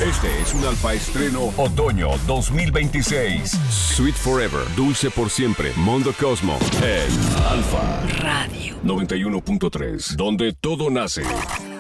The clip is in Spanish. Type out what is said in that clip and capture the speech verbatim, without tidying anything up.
Este es un Alfa Estreno Otoño dos mil veintiséis. Sweet Forever, dulce por siempre. Mondo Cosmo. El Alfa Radio noventa y uno punto tres, donde todo nace.